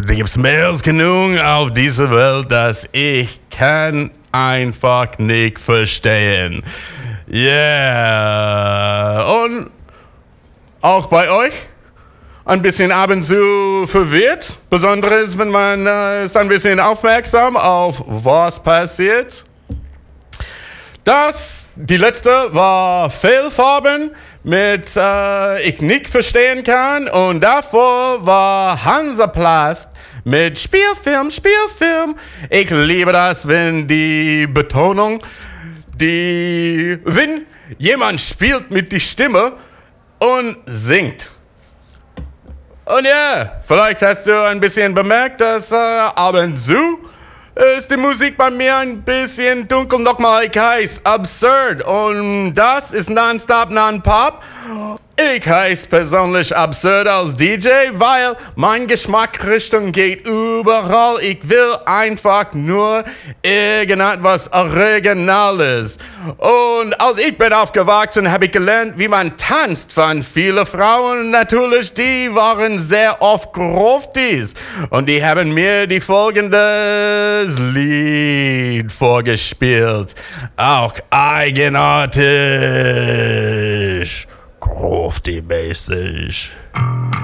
da gibt's mehr als genug auf dieser Welt, das ich kann einfach nicht verstehen. Yeah. Und auch bei euch? Ein bisschen ab und zu verwirrt? Besonders, wenn man ist ein bisschen aufmerksam auf was passiert? Die letzte war Fehlfarben mit ich nicht verstehen kann, und davor war Hansaplast mit Spielfilm. Ich liebe das, wenn die Betonung, wenn jemand spielt mit der Stimme und singt. Und ja, vielleicht hast du ein bisschen bemerkt, dass ab und zu ist die Musik bei mir ein bisschen dunkel, nochmal, ich heiße Absurd, und das ist Nonstop Non-Pop. Ich heiße persönlich Absurd als DJ, weil mein Geschmacksrichtung geht überall. Ich will einfach nur irgendetwas Originales. Und als ich bin aufgewachsen, habe ich gelernt, wie man tanzt von vielen Frauen. Natürlich, die waren sehr oft Gruftis. Und die haben mir die folgendes Lied vorgespielt. Auch eigenartig. Grufti-mäßig.